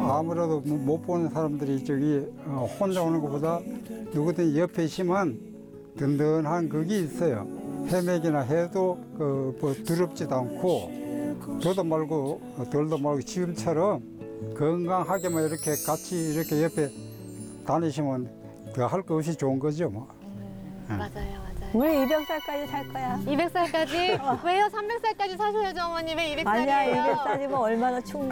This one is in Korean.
아무래도 못 보는 사람들이 저기 혼자 오는 것보다 누구든 옆에 있으면 든든한 그게 있어요. 헤매기나 해도 뭐 두렵지도 않고 더도 말고 덜도 말고 지금처럼 건강하게만 이렇게 같이 이렇게 옆에 다니시면 더 할 거 없이 좋은 거죠 뭐. 맞아요. 우리 200살까지 살 거야. 200살까지? 왜요? 300살까지 사셔야죠, 어머니. 왜 200살이에요? 아니야, 200살이면 얼마나 충분해.